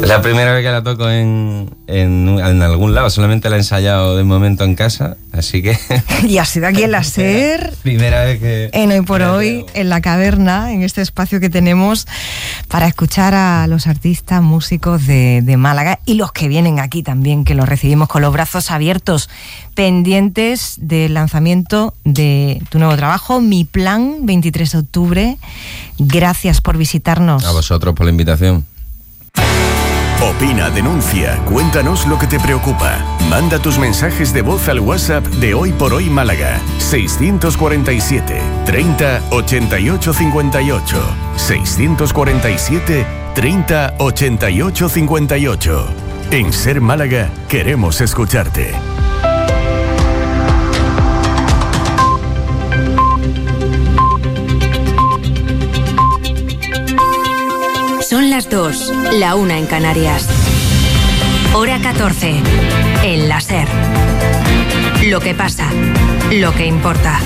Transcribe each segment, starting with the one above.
La primera vez que la toco en algún lado, solamente la he ensayado de momento en casa, así que... Y ha sido aquí en la SER, primera vez que... en Hoy por Hoy, en la caverna, en este espacio que tenemos para escuchar a los artistas, músicos de Málaga y los que vienen aquí también, que los recibimos con los brazos abiertos, pendientes del lanzamiento de tu nuevo trabajo, Mi Plan, 23 de octubre. Gracias por visitarnos. A vosotros por la invitación. Opina, denuncia, cuéntanos lo que te preocupa. Manda tus mensajes de voz al WhatsApp de Hoy por Hoy Málaga. 647 30 88 58. 647 30 88 58. En Ser Málaga queremos escucharte. Son las 2, la 1 en Canarias. Hora 14, en la SER. Lo que pasa, lo que importa.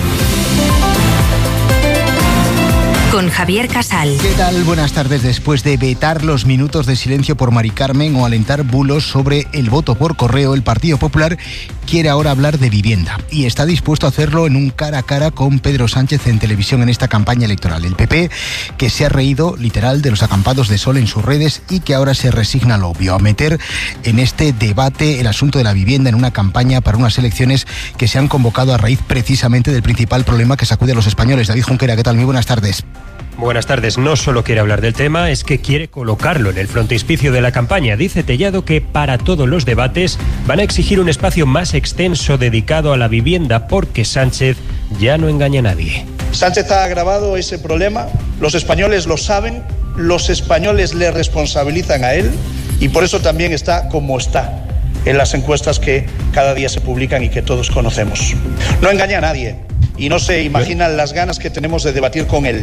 Con Javier Casal. ¿Qué tal? Buenas tardes. Después de vetar los minutos de silencio por Mari Carmen o alentar bulos sobre el voto por correo, el Partido Popular quiere ahora hablar de vivienda y está dispuesto a hacerlo en un cara a cara con Pedro Sánchez en televisión en esta campaña electoral. El PP, que se ha reído literal de los acampados de sol en sus redes y que ahora se resigna a lo obvio, a meter en este debate el asunto de la vivienda en una campaña para unas elecciones que se han convocado a raíz precisamente del principal problema que sacude a los españoles. David Junquera, ¿qué tal? Muy buenas tardes. Buenas tardes. No solo quiere hablar del tema, es que quiere colocarlo en el frontispicio de la campaña. Dice Tellado que para todos los debates van a exigir un espacio más extenso dedicado a la vivienda porque Sánchez ya no engaña a nadie. Sánchez ha agravado ese problema, los españoles lo saben, los españoles le responsabilizan a él y por eso también está como está en las encuestas que cada día se publican y que todos conocemos. No engaña a nadie y no se imaginan las ganas que tenemos de debatir con él.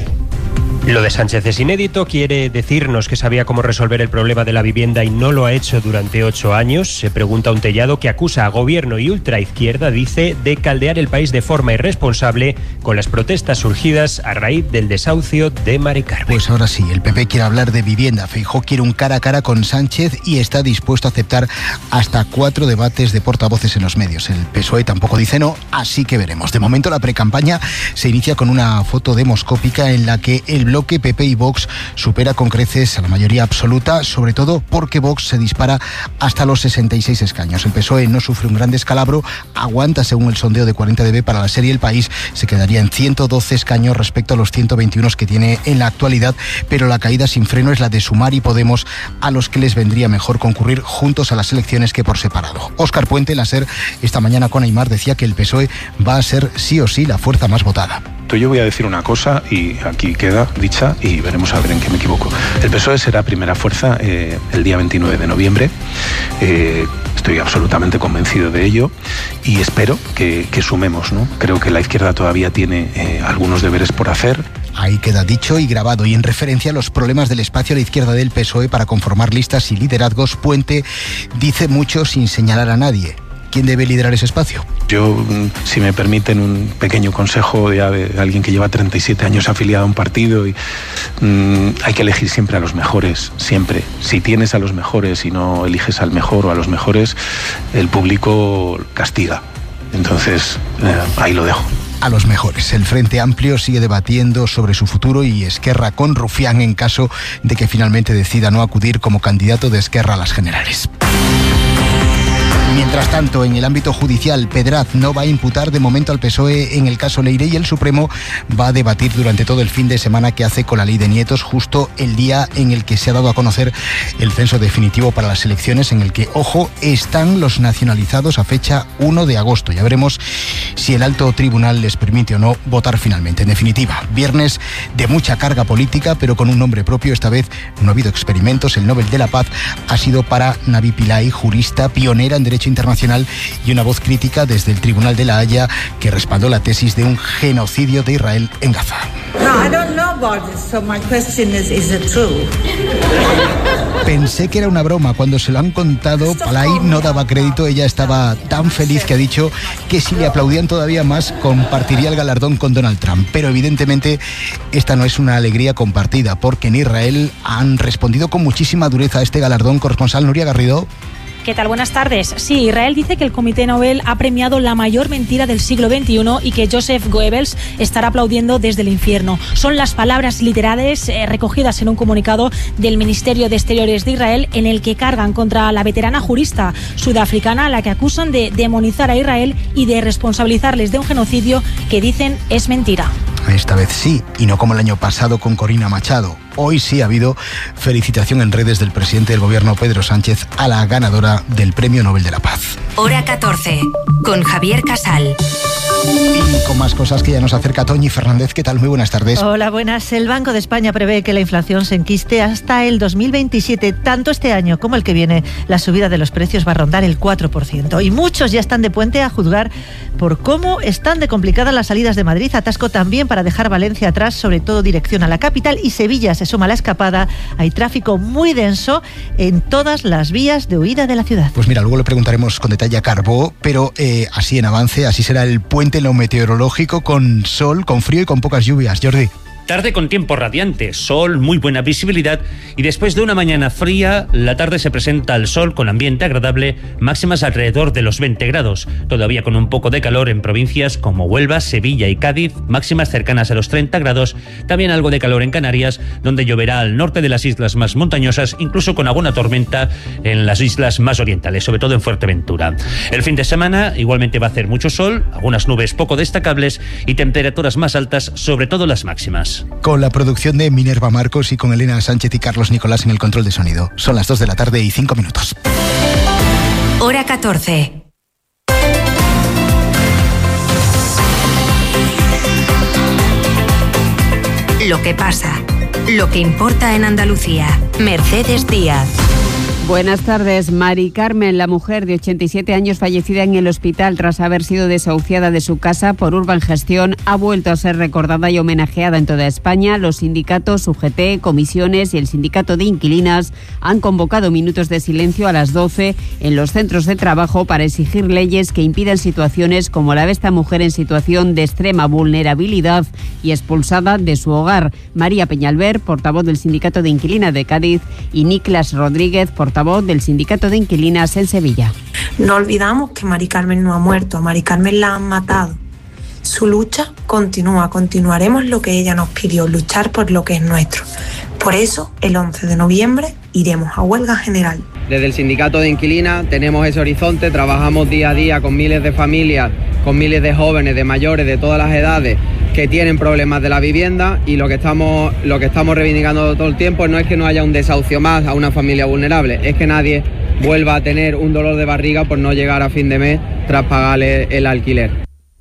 Lo de Sánchez es inédito, quiere decirnos que sabía cómo resolver el problema de la vivienda y no lo ha hecho durante 8 años. Se pregunta un Tellado que acusa a gobierno y ultraizquierda, dice, de caldear el país de forma irresponsable con las protestas surgidas a raíz del desahucio de Mari Carmen. Pues ahora sí, el PP quiere hablar de vivienda. Feijóo quiere un cara a cara con Sánchez y está dispuesto a aceptar hasta 4 debates de portavoces en los medios. El PSOE tampoco dice no, así que veremos. De momento la precampaña se inicia con una foto demoscópica en la que el bloque PP y Vox supera con creces a la mayoría absoluta, sobre todo porque Vox se dispara hasta los 66 escaños. El PSOE no sufre un gran descalabro, aguanta según el sondeo de 40dB para la serie El País, se quedaría en 112 escaños respecto a los 121 que tiene en la actualidad, pero la caída sin freno es la de Sumar y Podemos, a los que les vendría mejor concurrir juntos a las elecciones que por separado. Óscar Puente, en la SER, esta mañana con Aimar, decía que el PSOE va a ser sí o sí la fuerza más votada. Yo voy a decir una cosa y aquí queda dicha y veremos a ver en qué me equivoco. El PSOE será primera fuerza el día 29 de noviembre. Estoy absolutamente convencido de ello y espero que sumemos, ¿no? Creo que la izquierda todavía tiene algunos deberes por hacer. Ahí queda dicho y grabado. Y en referencia a los problemas del espacio a la izquierda del PSOE para conformar listas y liderazgos, Puente dice mucho sin señalar a nadie. ¿Quién debe liderar ese espacio? Yo, si me permiten un pequeño consejo de alguien que lleva 37 años afiliado a un partido, y hay que elegir siempre a los mejores, siempre. Si tienes a los mejores y no eliges al mejor o a los mejores, el público castiga. Entonces, ahí lo dejo. A los mejores. El Frente Amplio sigue debatiendo sobre su futuro y Esquerra con Rufián en caso de que finalmente decida no acudir como candidato de Esquerra a las generales. Mientras tanto, en el ámbito judicial, Pedraz no va a imputar de momento al PSOE en el caso Leire y el Supremo va a debatir durante todo el fin de semana qué hace con la ley de nietos, justo el día en el que se ha dado a conocer el censo definitivo para las elecciones, en el que, ojo, están los nacionalizados a fecha 1 de agosto. Ya veremos si el alto tribunal les permite o no votar finalmente. En definitiva, viernes de mucha carga política, pero con un nombre propio. Esta vez no ha habido experimentos. El Nobel de la Paz ha sido para Navi Pillay, jurista pionera en Derecho internacional y una voz crítica desde el Tribunal de La Haya, que respaldó la tesis de un genocidio de Israel en Gaza. Pensé que era una broma. Cuando se lo han contado, Palay no daba crédito. Ella estaba tan feliz que ha dicho que si le aplaudían todavía más, compartiría el galardón con Donald Trump. Pero evidentemente esta no es una alegría compartida, porque en Israel han respondido con muchísima dureza a este galardón. Corresponsal Nuria Garrido. ¿Qué tal? Buenas tardes. Sí, Israel dice que el Comité Nobel ha premiado la mayor mentira del siglo XXI y que Joseph Goebbels estará aplaudiendo desde el infierno. Son las palabras literales recogidas en un comunicado del Ministerio de Exteriores de Israel, en el que cargan contra la veterana jurista sudafricana, a la que acusan de demonizar a Israel y de responsabilizarles de un genocidio que dicen es mentira. Esta vez sí, y no como el año pasado con Corina Machado. Hoy sí ha habido felicitación en redes del presidente del gobierno, Pedro Sánchez, a la ganadora del Premio Nobel de la Paz. Hora 14, con Javier Casal. Y con más cosas que ya nos acerca Toñi Fernández. ¿Qué tal? Muy buenas tardes. Hola, buenas. El Banco de España prevé que la inflación se enquiste hasta el 2027. Tanto este año como el que viene, la subida de los precios va a rondar el 4%. Y muchos ya están de puente, a juzgar por cómo están de complicadas las salidas de Madrid. Atasco también para dejar Valencia atrás, sobre todo dirección a la capital. Y Sevilla se suma a la escapada. Hay tráfico muy denso en todas las vías de huida de la ciudad. Pues mira, luego le preguntaremos con detalle a Carbó, pero así en avance, así será el puente en lo meteorológico, con sol, con frío y con pocas lluvias. Jordi. Tarde con tiempo radiante, sol, muy buena visibilidad, y después de una mañana fría, la tarde se presenta al sol con ambiente agradable, máximas alrededor de los 20 grados, todavía con un poco de calor en provincias como Huelva, Sevilla y Cádiz, máximas cercanas a los 30 grados, también algo de calor en Canarias, donde lloverá al norte de las islas más montañosas, incluso con alguna tormenta en las islas más orientales, sobre todo en Fuerteventura. El fin de semana igualmente va a hacer mucho sol, algunas nubes poco destacables y temperaturas más altas, sobre todo las máximas. Con la producción de Minerva Marcos y con Elena Sánchez y Carlos Nicolás en el control de sonido. Son las 2 de la tarde y 5 minutos. Hora 14. Lo que pasa, lo que importa en Andalucía. Mercedes Díaz. Buenas tardes. Mari Carmen, la mujer de 87 años fallecida en el hospital tras haber sido desahuciada de su casa por Urbangestión, ha vuelto a ser recordada y homenajeada en toda España. Los sindicatos UGT, comisiones y el sindicato de inquilinas han convocado minutos de silencio a las 12 en los centros de trabajo para exigir leyes que impidan situaciones como la de esta mujer en situación de extrema vulnerabilidad y expulsada de su hogar. María Peñalver, portavoz del sindicato de inquilinas de Cádiz, y Niklas Rodríguez, portavoz del sindicato de inquilinas en Sevilla. No olvidamos que Mari Carmen no ha muerto, a Mari Carmen la han matado. Su lucha continúa, continuaremos lo que ella nos pidió, luchar por lo que es nuestro. Por eso, el 11 de noviembre iremos a huelga general. Desde el sindicato de inquilinas tenemos ese horizonte, trabajamos día a día con miles de familias, con miles de jóvenes, de mayores, de todas las edades, que tienen problemas de la vivienda, y lo que estamos reivindicando todo el tiempo no es que no haya un desahucio más a una familia vulnerable, es que nadie vuelva a tener un dolor de barriga por no llegar a fin de mes tras pagarle el alquiler.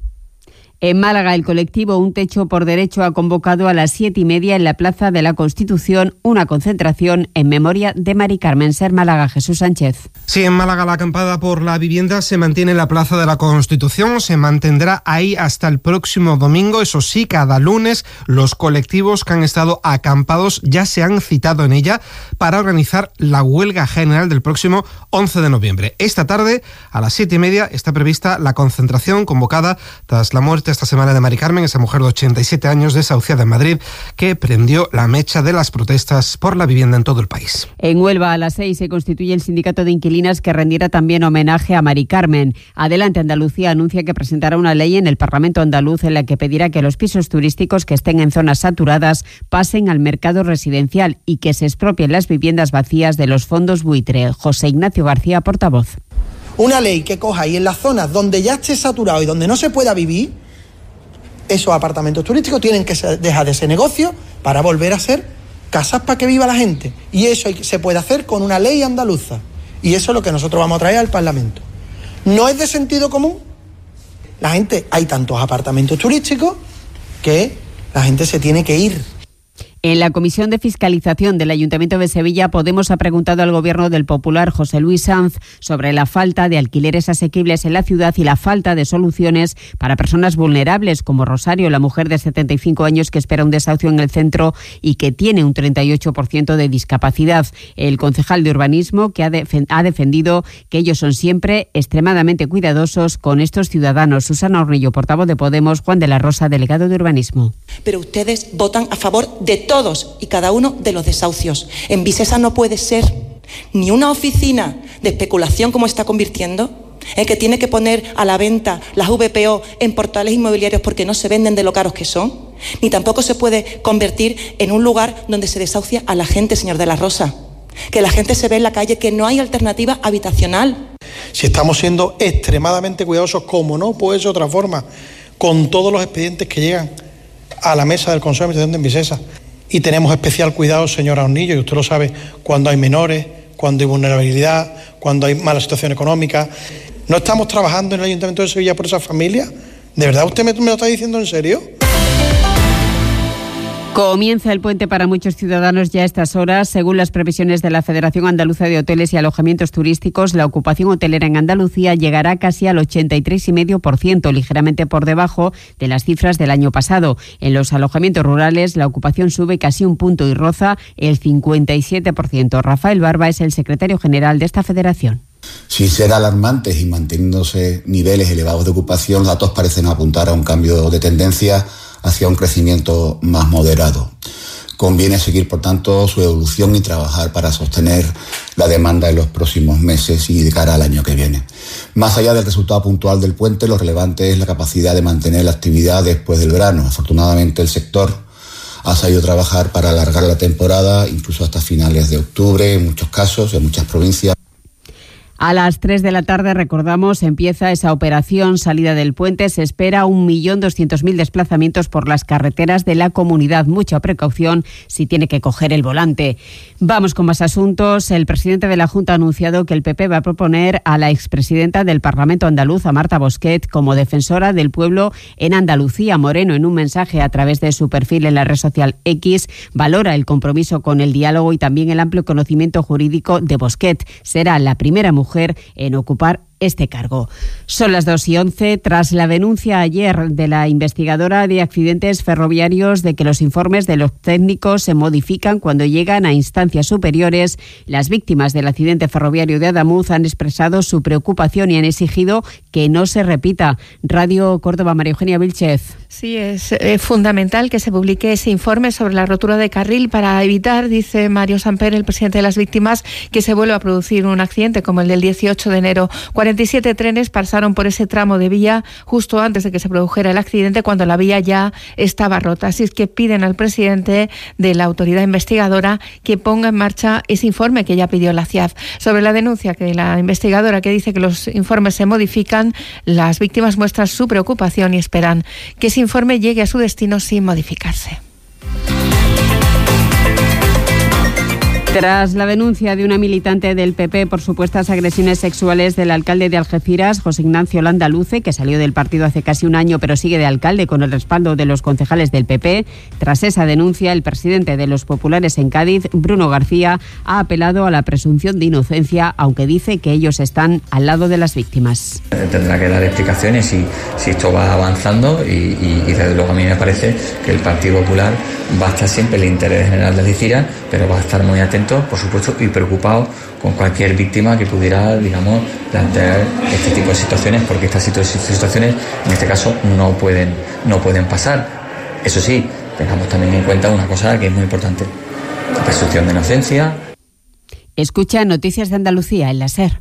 En Málaga, el colectivo Un Techo por Derecho ha convocado a las 7:30 en la Plaza de la Constitución una concentración en memoria de Mari Carmen. Ser Málaga, Jesús Sánchez. Sí, en Málaga la acampada por la vivienda se mantiene en la Plaza de la Constitución, se mantendrá ahí hasta el próximo domingo. Eso sí, cada lunes los colectivos que han estado acampados ya se han citado en ella para organizar la huelga general del próximo 11 de noviembre. Esta tarde, a las 7:30, está prevista la concentración convocada tras la muerte esta semana de Mari Carmen, esa mujer de 87 años desahuciada en Madrid, que prendió la mecha de las protestas por la vivienda en todo el país. En Huelva, a las 6 se constituye el sindicato de inquilinas, que rendirá también homenaje a Mari Carmen. Adelante Andalucía anuncia que presentará una ley en el Parlamento andaluz en la que pedirá que los pisos turísticos que estén en zonas saturadas pasen al mercado residencial y que se expropien las viviendas vacías de los fondos buitre. José Ignacio García, portavoz. Una ley que coja y en las zonas donde ya esté saturado y donde no se pueda vivir, esos apartamentos turísticos tienen que dejar de ese negocio para volver a ser casas para que viva la gente. Y eso se puede hacer con una ley andaluza. Y eso es lo que nosotros vamos a traer al Parlamento. No es de sentido común. La gente, hay tantos apartamentos turísticos que la gente se tiene que ir. En la Comisión de Fiscalización del Ayuntamiento de Sevilla, Podemos ha preguntado al Gobierno del Popular, José Luis Sanz, sobre la falta de alquileres asequibles en la ciudad y la falta de soluciones para personas vulnerables, como Rosario, la mujer de 75 años que espera un desahucio en el centro y que tiene un 38% de discapacidad. El concejal de Urbanismo que ha defendido que ellos son siempre extremadamente cuidadosos con estos ciudadanos. Susana Hornillo, portavoz de Podemos, Juan de la Rosa, delegado de Urbanismo. Pero ustedes votan a favor de todos y cada uno de los desahucios. En Visesa no puede ser ni una oficina de especulación como está convirtiendo, que tiene que poner a la venta las VPO en portales inmobiliarios porque no se venden de lo caros que son, ni tampoco se puede convertir en un lugar donde se desahucia a la gente, señor de la Rosa. Que la gente se ve en la calle, que no hay alternativa habitacional. Si estamos siendo extremadamente cuidadosos, como no puede ser de otra forma, con todos los expedientes que llegan a la mesa del Consejo de Administración de Visesa. Y tenemos especial cuidado, señora Hornillo, y usted lo sabe, cuando hay menores, cuando hay vulnerabilidad, cuando hay mala situación económica. ¿No estamos trabajando en el Ayuntamiento de Sevilla por esas familias? ¿De verdad usted me lo está diciendo en serio? Comienza el puente para muchos ciudadanos ya a estas horas. Según las previsiones de la Federación Andaluza de Hoteles y Alojamientos Turísticos, la ocupación hotelera en Andalucía llegará casi al 83,5%, ligeramente por debajo de las cifras del año pasado. En los alojamientos rurales, la ocupación sube casi un punto y roza el 57%. Rafael Barba es el secretario general de esta federación. Sin ser alarmantes y manteniéndose niveles elevados de ocupación, los datos parecen apuntar a un cambio de tendencia hacia un crecimiento más moderado. Conviene seguir, por tanto, su evolución y trabajar para sostener la demanda en los próximos meses y de cara al año que viene. Más allá del resultado puntual del puente, lo relevante es la capacidad de mantener la actividad después del verano. Afortunadamente, el sector ha sabido trabajar para alargar la temporada, incluso hasta finales de octubre, en muchos casos, en muchas provincias. A las 3 de la tarde, recordamos, empieza esa operación salida del puente. Se espera 1.200.000 desplazamientos por las carreteras de la comunidad. Mucha precaución si tiene que coger el volante. Vamos con más asuntos. El presidente de la Junta ha anunciado que el PP va a proponer a la expresidenta del Parlamento andaluz, a Marta Bosquet, como defensora del pueblo en Andalucía. Moreno, en un mensaje a través de su perfil en la red social X, valora el compromiso con el diálogo y también el amplio conocimiento jurídico de Bosquet. Será la primera mujer en ocupar este cargo. Son las 2:11. Tras la denuncia ayer de la investigadora de accidentes ferroviarios de que los informes de los técnicos se modifican cuando llegan a instancias superiores, las víctimas del accidente ferroviario de Adamuz han expresado su preocupación y han exigido que no se repita. Radio Córdoba, María Eugenia Vilchez. Sí, es fundamental que se publique ese informe sobre la rotura de carril para evitar, dice Mario Samper, el presidente de las víctimas, que se vuelva a producir un accidente como el del 18 de enero. 47 trenes pasaron por ese tramo de vía justo antes de que se produjera el accidente, cuando la vía ya estaba rota. Así es que piden al presidente de la autoridad investigadora que ponga en marcha ese informe que ya pidió la CIAF. Sobre la denuncia que la investigadora, que dice que los informes se modifican, las víctimas muestran su preocupación y esperan que ese informe llegue a su destino sin modificarse. Tras la denuncia de una militante del PP por supuestas agresiones sexuales del alcalde de Algeciras, José Ignacio Landaluce, que salió del partido hace casi un año pero sigue de alcalde con el respaldo de los concejales del PP, tras esa denuncia, el presidente de los populares en Cádiz, Bruno García, ha apelado a la presunción de inocencia, aunque dice que ellos están al lado de las víctimas. Tendrá que dar explicaciones si esto va avanzando y desde luego a mí me parece que el Partido Popular va a estar siempre en el interés general de Algeciras, pero va a estar muy atento, por supuesto, y preocupado con cualquier víctima que pudiera, digamos, plantear este tipo de situaciones, porque estas situaciones, en este caso, no pueden pasar. Eso sí, tengamos también en cuenta una cosa que es muy importante: la presunción de inocencia. Escucha Noticias de Andalucía en la SER.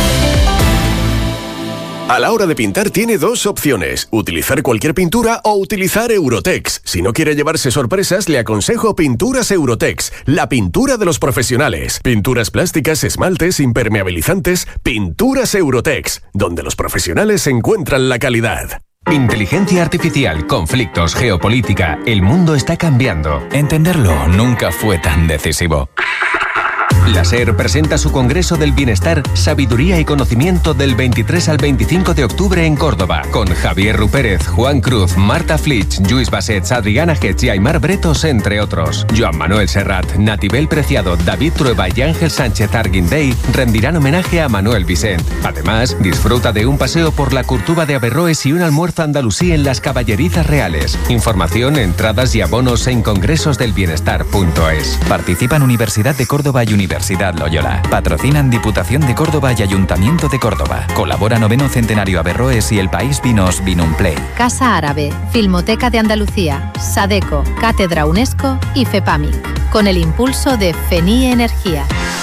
A la hora de pintar tiene dos opciones: utilizar cualquier pintura o utilizar Eurotex. Si no quiere llevarse sorpresas, le aconsejo Pinturas Eurotex, la pintura de los profesionales. Pinturas plásticas, esmaltes, impermeabilizantes. Pinturas Eurotex, donde los profesionales encuentran la calidad. Inteligencia artificial, conflictos, geopolítica. El mundo está cambiando. Entenderlo nunca fue tan decisivo. La SER presenta su Congreso del Bienestar, Sabiduría y Conocimiento del 23 al 25 de octubre en Córdoba, con Javier Rupérez, Juan Cruz, Marta Flitsch, Lluís Bassets, Adriana Getz y Aymar Bretos, entre otros. Joan Manuel Serrat, Natibel Preciado, David Trueba y Ángel Sánchez Arguindey rendirán homenaje a Manuel Vicent. Además, disfruta de un paseo por la Curtuba de Averroes y un almuerzo andalusí en las Caballerizas Reales. Información, entradas y abonos en congresosdelbienestar.es. Participan Universidad de Córdoba y Universidad Loyola. Patrocinan Diputación de Córdoba y Ayuntamiento de Córdoba. Colabora 9º Centenario Averroes y El País Vinos Vinumplay. Casa Árabe, Filmoteca de Andalucía, Sadeco, Cátedra UNESCO y FEPAMIC. Con el impulso de FENIE Energía.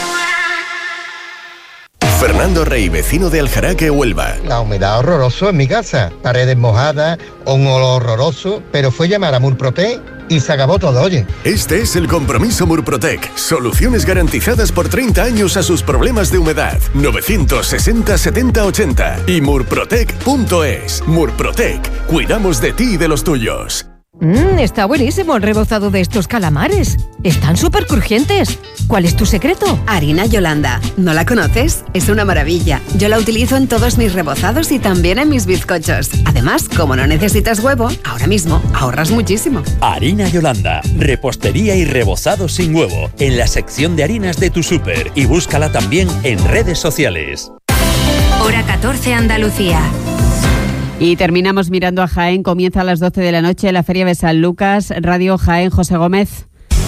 Fernando Rey, vecino de Aljaraque, Huelva. La humedad horroroso en mi casa, paredes mojadas, un olor horroroso, pero fue llamar a Murprotec y se acabó todo, oye. Este es el compromiso Murprotec. Soluciones garantizadas por 30 años a sus problemas de humedad. 960 70 80 y murprotec.es. Murprotec. Cuidamos de ti y de los tuyos. Está buenísimo el rebozado de estos calamares. Están súper crujientes. ¿Cuál es tu secreto? Harina Yolanda. ¿No la conoces? Es una maravilla. Yo la utilizo en todos mis rebozados y también en mis bizcochos. Además, como no necesitas huevo, ahora mismo ahorras muchísimo. Harina Yolanda. Repostería y rebozado sin huevo. En la sección de harinas de tu súper. Y búscala también en redes sociales. Hora 14 Andalucía. Y terminamos mirando a Jaén. Comienza a las 12 de la noche la Feria de San Lucas. Radio Jaén, José Gómez.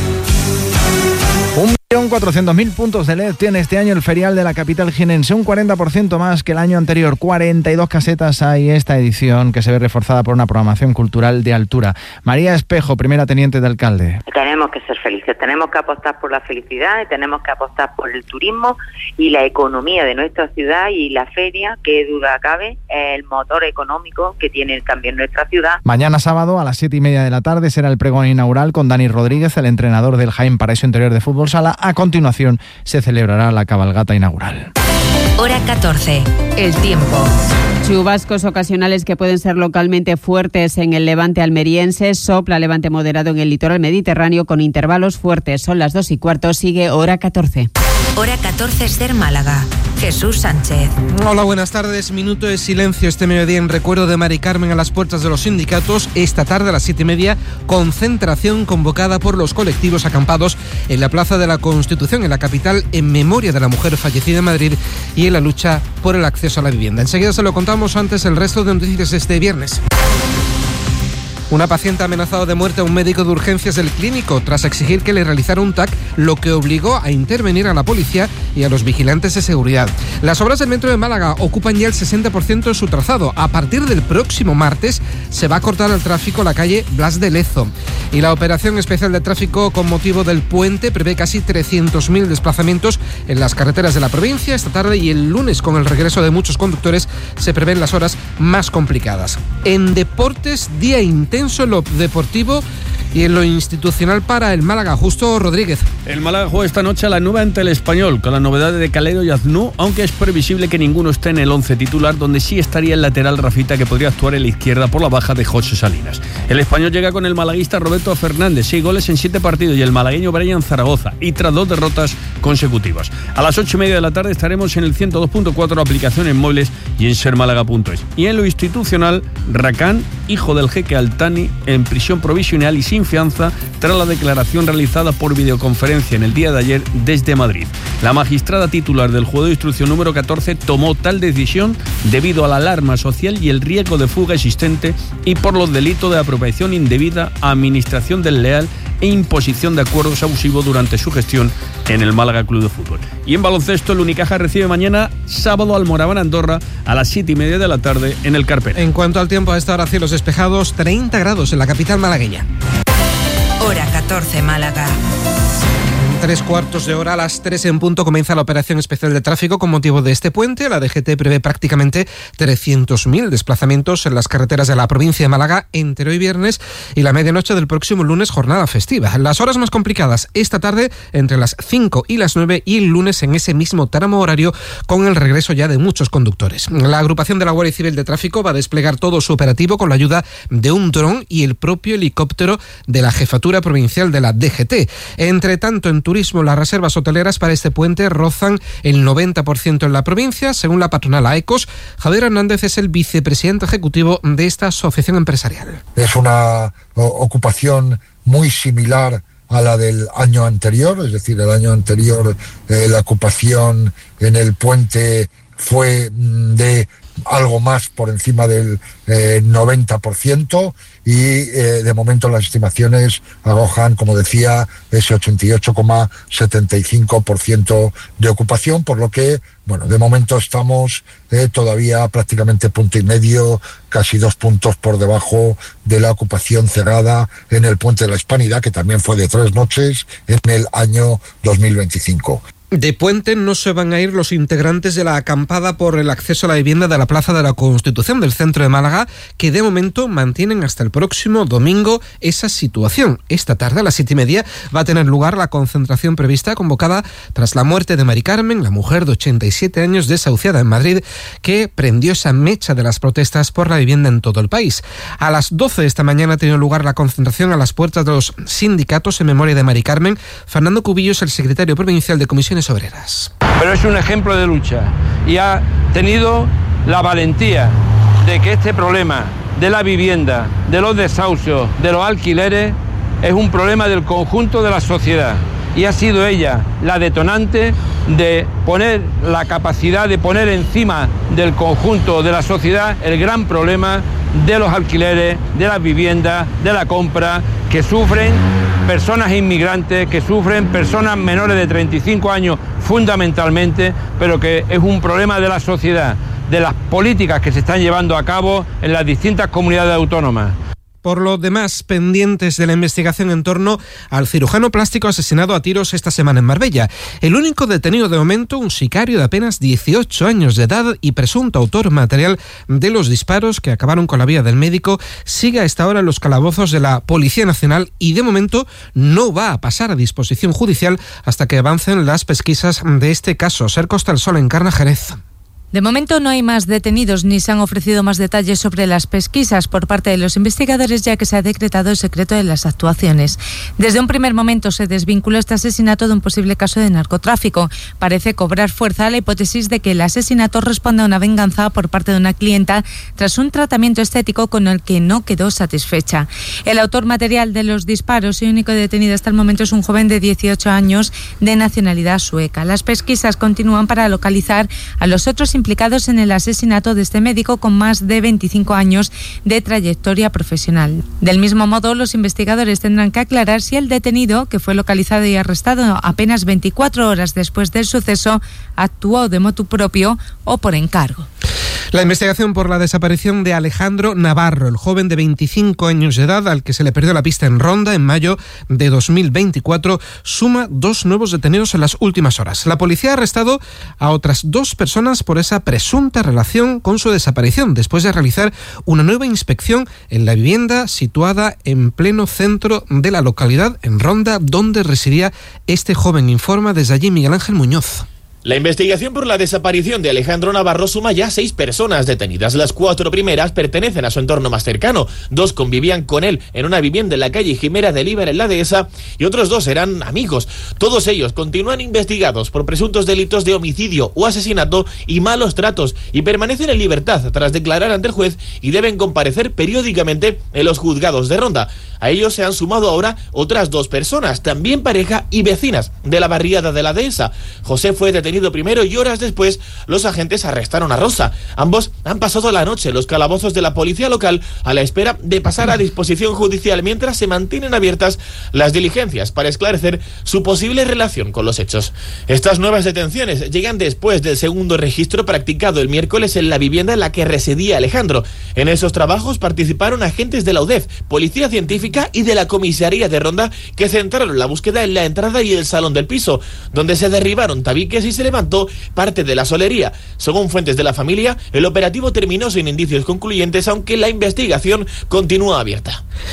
1.400.000 puntos de LED tiene este año el ferial de la capital jienense, un 40% más que el año anterior. 42 casetas hay esta edición, que se ve reforzada por una programación cultural de altura. María Espejo, primera teniente de alcalde. Tenemos que ser felices, tenemos que apostar por la felicidad, tenemos que apostar por el turismo y la economía de nuestra ciudad, y la feria, que duda cabe, es el motor económico que tiene también nuestra ciudad. Mañana sábado a las 7:30 de la tarde será el pregón inaugural con Dani Rodríguez, el entrenador del Jaén Paraíso Interior de Fútbol Sala. A continuación se celebrará la cabalgata inaugural. Hora 14. El tiempo. Chubascos ocasionales que pueden ser localmente fuertes en el levante almeriense. Sopla levante moderado en el litoral mediterráneo con intervalos fuertes. Son las 2:15. Sigue Hora 14. Hora 14 Ser Málaga. Jesús Sánchez. Hola, buenas tardes. Minuto de silencio este mediodía en recuerdo de Mari Carmen a las puertas de los sindicatos. Esta tarde a las 7:30, concentración convocada por los colectivos acampados en la Plaza de la Constitución, en la capital, en memoria de la mujer fallecida en Madrid y en la lucha por el acceso a la vivienda. Enseguida se lo contamos, antes el resto de noticias este viernes. Una paciente ha amenazado de muerte a un médico de urgencias del Clínico tras exigir que le realizara un TAC, lo que obligó a intervenir a la policía y a los vigilantes de seguridad. Las obras del metro de Málaga ocupan ya el 60% de su trazado. A partir del próximo martes se va a cortar el tráfico la calle Blas de Lezo. Y la operación especial de tráfico con motivo del puente prevé casi 300.000 desplazamientos en las carreteras de la provincia esta tarde, y el lunes, con el regreso de muchos conductores, se prevén las horas más complicadas. En deportes, día intenso en lo deportivo y en lo institucional para el Málaga. Justo Rodríguez. El Málaga juega esta noche a la 9 ante el Español, con la novedad de Calero y Aznou, aunque es previsible que ninguno esté en el 11 titular, donde sí estaría el lateral Rafita, que podría actuar en la izquierda por la baja de José Salinas. El Español llega con el malaguista Roberto Fernández, 6 goles en 7 partidos, y el malagueño Brian Zaragoza, y tras 2 derrotas consecutivas. A las 8:30 de la tarde estaremos en el 102.4, aplicación en móviles y en sermálaga.es. Y en lo institucional, Racán, hijo del jeque Altani, en prisión provisional y sin fianza tras la declaración realizada por videoconferencia en el día de ayer desde Madrid. La magistrada titular del Juzgado de Instrucción número 14 tomó tal decisión debido a la alarma social y el riesgo de fuga existente, y por los delitos de apropiación indebida, administración desleal e imposición de acuerdos abusivos durante su gestión en el Málaga Club de Fútbol. Y en baloncesto, el Unicaja recibe mañana sábado al Moraván Andorra a las 7:30 de la tarde en el Carpena. En cuanto al tiempo, a esta hora cielos despejados, 30 grados en la capital malagueña. Hora 14 Málaga. 3/4 de hora, a las 3 en punto, comienza la operación especial de tráfico con motivo de este puente. La DGT prevé prácticamente 300.000 desplazamientos en las carreteras de la provincia de Málaga entre hoy viernes y la medianoche del próximo lunes, jornada festiva. Las horas más complicadas esta tarde entre las 5 y las 9, y el lunes en ese mismo tramo horario, con el regreso ya de muchos conductores. La agrupación de la Guardia Civil de Tráfico va a desplegar todo su operativo con la ayuda de un dron y el propio helicóptero de la Jefatura Provincial de la DGT. Entre tanto, en turismo, turismo. Las reservas hoteleras para este puente rozan el 90% en la provincia, según la patronal AECOS. Javier Hernández es el vicepresidente ejecutivo de esta asociación empresarial. Es una ocupación muy similar a la del año anterior, es decir, el año anterior la ocupación en el puente fue de algo más por encima del 90%, y de momento las estimaciones arrojan, como decía, ese 88,75% de ocupación, por lo que, bueno, de momento estamos todavía prácticamente punto y medio, casi 2 puntos por debajo de la ocupación cerrada en el Puente de la Hispanidad, que también fue de 3 noches en el año 2025. De puente no se van a ir los integrantes de la acampada por el acceso a la vivienda de la Plaza de la Constitución del centro de Málaga, que de momento mantienen hasta el próximo domingo esa situación. Esta tarde a las 7:30 va a tener lugar la concentración prevista, convocada tras la muerte de Mari Carmen, la mujer de 87 años desahuciada en Madrid, que prendió esa mecha de las protestas por la vivienda en todo el país. A las 12 de esta mañana ha tenido lugar la concentración a las puertas de los sindicatos en memoria de Mari Carmen. Fernando Cubillo es el secretario provincial de Comisiones Obreras. Pero es un ejemplo de lucha y ha tenido la valentía de que este problema de la vivienda, de los desahucios, de los alquileres, es un problema del conjunto de la sociedad, y ha sido ella la detonante de poner la capacidad de poner encima del conjunto de la sociedad el gran problema de los alquileres, de las viviendas, de la compra, que sufren personas inmigrantes, que sufren personas menores de 35 años fundamentalmente, pero que es un problema de la sociedad, de las políticas que se están llevando a cabo en las distintas comunidades autónomas. Por lo demás, pendientes de la investigación en torno al cirujano plástico asesinado a tiros esta semana en Marbella. El único detenido de momento, un sicario de apenas 18 años de edad y presunto autor material de los disparos que acabaron con la vida del médico, sigue a esta hora en los calabozos de la Policía Nacional y de momento no va a pasar a disposición judicial hasta que avancen las pesquisas de este caso. Ser Costa del Sol, Encarna, Jerez. De momento no hay más detenidos ni se han ofrecido más detalles sobre las pesquisas por parte de los investigadores, ya que se ha decretado el secreto de las actuaciones. Desde un primer momento se desvinculó este asesinato de un posible caso de narcotráfico. Parece cobrar fuerza la hipótesis de que el asesinato responde a una venganza por parte de una clienta tras un tratamiento estético con el que no quedó satisfecha. El autor material de los disparos y único detenido hasta el momento es un joven de 18 años de nacionalidad sueca. Las pesquisas continúan para localizar a los otros implicados en el asesinato de este médico con más de 25 años de trayectoria profesional. Del mismo modo, los investigadores tendrán que aclarar si el detenido, que fue localizado y arrestado apenas 24 horas después del suceso, actuó de motu propio o por encargo. La investigación por la desaparición de Alejandro Navarro, el joven de 25 años de edad al que se le perdió la pista en Ronda en mayo de 2024, suma 2 nuevos detenidos en las últimas horas. La policía ha arrestado a otras 2 personas por esa presunta relación con su desaparición, después de realizar una nueva inspección en la vivienda situada en pleno centro de la localidad, en Ronda, donde residía este joven. Informa desde allí Miguel Ángel Muñoz. La investigación por la desaparición de Alejandro Navarro suma ya 6 personas detenidas. Las 4 primeras pertenecen a su entorno más cercano. 2 convivían con él en una vivienda en la calle Jimera de Líber, en la Dehesa, y otros 2 eran amigos. Todos ellos continúan investigados por presuntos delitos de homicidio o asesinato y malos tratos, y permanecen en libertad tras declarar ante el juez y deben comparecer periódicamente en los juzgados de Ronda. A ellos se han sumado ahora otras 2 personas, también pareja y vecinas de la barriada de la Dehesa. José fue detenido primero y horas después los agentes arrestaron a Rosa. Ambos han pasado la noche en los calabozos de la policía local a la espera de pasar a disposición judicial, mientras se mantienen abiertas las diligencias para esclarecer su posible relación con los hechos. Estas nuevas detenciones llegan después del segundo registro practicado el miércoles en la vivienda en la que residía Alejandro. En esos trabajos participaron agentes de la UDEF, Policía Científica y de la Comisaría de Ronda, que centraron la búsqueda en la entrada y el salón del piso, donde se derribaron tabiques y se levantó parte de la solería. Según fuentes de la familia, el operativo terminó sin indicios concluyentes, aunque la investigación continúa abierta.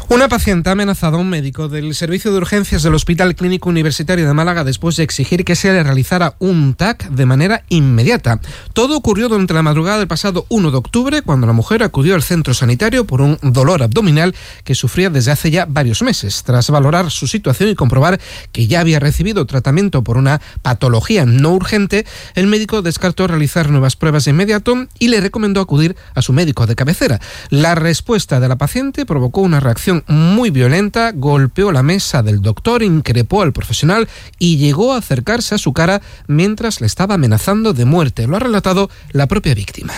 Una paciente ha amenazado a un médico del servicio de urgencias del Hospital Clínico Universitario de Málaga después de exigir que se le realizara un TAC de manera inmediata. Todo ocurrió durante la madrugada del pasado 1 de octubre, cuando la mujer acudió al centro sanitario por un dolor abdominal que sufría desde hace ya varios meses. Tras valorar su situación y comprobar que ya había recibido tratamiento por una patología no urgente, el médico descartó realizar nuevas pruebas de inmediato y le recomendó acudir a su médico de cabecera. La respuesta de la paciente provocó una reacción muy violenta, golpeó la mesa del doctor, increpó al profesional y llegó a acercarse a su cara mientras le estaba amenazando de muerte. Lo ha relatado la propia víctima.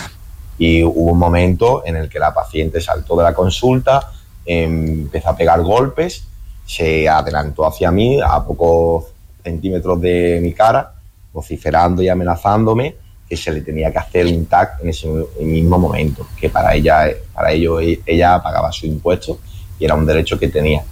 Y hubo un momento en el que la paciente saltó de la consulta, empezó a pegar golpes, se adelantó hacia mí a pocos centímetros de mi cara, vociferando y amenazándome que se le tenía que hacer un TAC en ese mismo momento, que para ello ella pagaba su impuesto y era un derecho que tenía.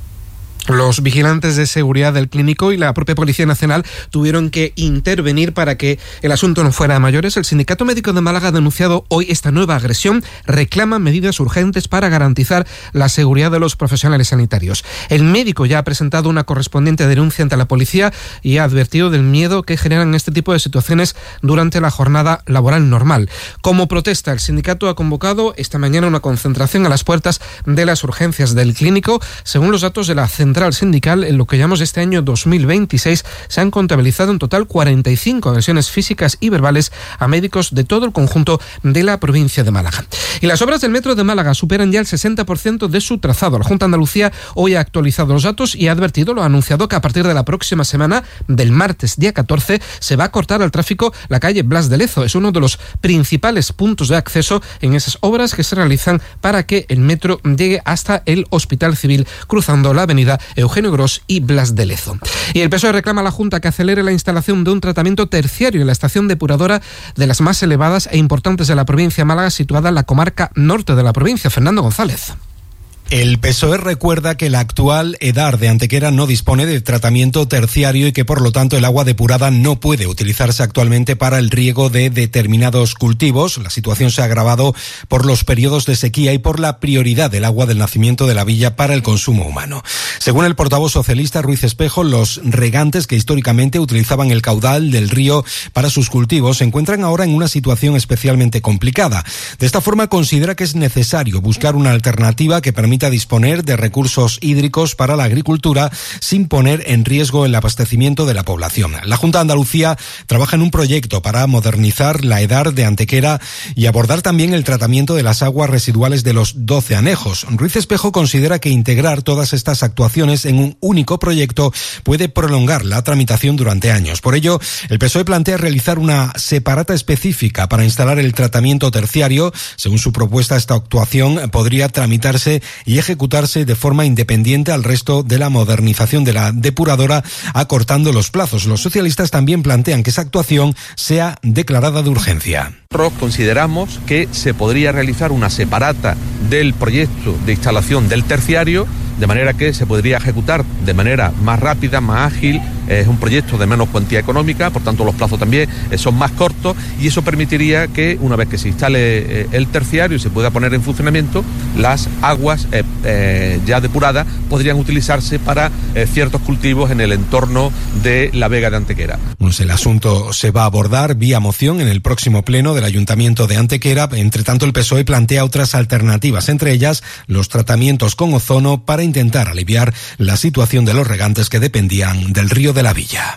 Los vigilantes de seguridad del clínico y la propia Policía Nacional tuvieron que intervenir para que el asunto no fuera a mayores. El Sindicato Médico de Málaga ha denunciado hoy esta nueva agresión. Reclama medidas urgentes para garantizar la seguridad de los profesionales sanitarios. El médico ya ha presentado una correspondiente denuncia ante la policía y ha advertido del miedo que generan este tipo de situaciones durante la jornada laboral normal. Como protesta, el sindicato ha convocado esta mañana una concentración a las puertas de las urgencias del clínico. Según los datos de la Central Sindical, en lo que llamamos este año 2026, se han contabilizado en total 45 agresiones físicas y verbales a médicos de todo el conjunto de la provincia de Málaga. Y las obras del metro de Málaga superan ya el 60% de su trazado. La Junta de Andalucía hoy ha actualizado los datos y ha advertido, lo ha anunciado, que a partir de la próxima semana, del martes día 14, se va a cortar al tráfico la calle Blas de Lezo. Es uno de los principales puntos de acceso en esas obras que se realizan para que el metro llegue hasta el Hospital Civil, cruzando la avenida Eugenio Gros y Blas de Lezo. Y el PSOE reclama a la Junta que acelere la instalación de un tratamiento terciario en la estación depuradora de las más elevadas e importantes de la provincia de Málaga, situada en la comarca norte de la provincia. Fernando González. El PSOE recuerda que la actual EDAR de Antequera no dispone de tratamiento terciario y que por lo tanto el agua depurada no puede utilizarse actualmente para el riego de determinados cultivos. La situación se ha agravado por los periodos de sequía y por la prioridad del agua del nacimiento de la villa para el consumo humano. Según el portavoz socialista Ruiz Espejo, los regantes que históricamente utilizaban el caudal del río para sus cultivos se encuentran ahora en una situación especialmente complicada. De esta forma considera que es necesario buscar una alternativa que permita disponer de recursos hídricos para la agricultura sin poner en riesgo el abastecimiento de la población. La Junta de Andalucía trabaja en un proyecto para modernizar la EDAR de Antequera y abordar también el tratamiento de las aguas residuales de los 12 anejos. Ruiz Espejo considera que integrar todas estas actuaciones en un único proyecto puede prolongar la tramitación durante años. Por ello, el PSOE plantea realizar una separata específica para instalar el tratamiento terciario. Según su propuesta, esta actuación podría tramitarse y ejecutarse de forma independiente al resto de la modernización de la depuradora, acortando los plazos. Los socialistas también plantean que esa actuación sea declarada de urgencia. Nosotros consideramos que se podría realizar una separata del proyecto de instalación del terciario, de manera que se podría ejecutar de manera más rápida, más ágil. Es un proyecto de menos cuantía económica, por tanto los plazos también son más cortos, y eso permitiría que una vez que se instale el terciario y se pueda poner en funcionamiento, las aguas ya depuradas podrían utilizarse para ciertos cultivos en el entorno de la Vega de Antequera. Pues el asunto se va a abordar vía moción en el próximo pleno del Ayuntamiento de Antequera. Entre tanto, el PSOE plantea otras alternativas, entre ellas los tratamientos con ozono para intentar aliviar la situación de los regantes que dependían del río de la Villa.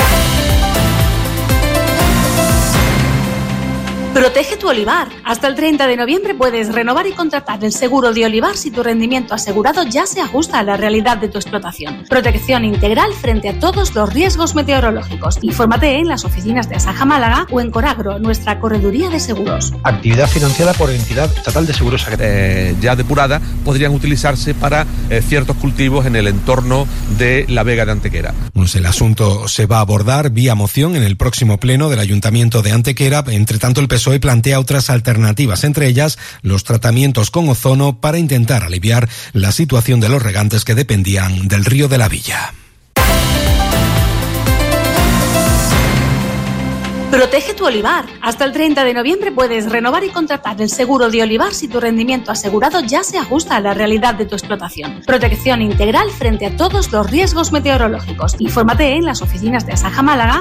Protege tu olivar. Hasta el 30 de noviembre puedes renovar y contratar el seguro de olivar si tu rendimiento asegurado ya se ajusta a la realidad de tu explotación. Protección integral frente a todos los riesgos meteorológicos. Infórmate en las oficinas de Asaja Málaga o en Coragro, nuestra correduría de seguros. Actividad financiada por Entidad Estatal de Seguros ya depurada podrían utilizarse para ciertos cultivos en el entorno de la Vega de Antequera. Pues el asunto se va a abordar vía moción en el próximo pleno del Ayuntamiento de Antequera. Entre tanto, el PSOE plantea otras alternativas, entre ellas los tratamientos con ozono para intentar aliviar la situación de los regantes que dependían del río de la Villa. Protege tu olivar. Hasta el 30 de noviembre puedes renovar y contratar el seguro de olivar si tu rendimiento asegurado ya se ajusta a la realidad de tu explotación. Protección integral frente a todos los riesgos meteorológicos. Infórmate en las oficinas de Asaja Málaga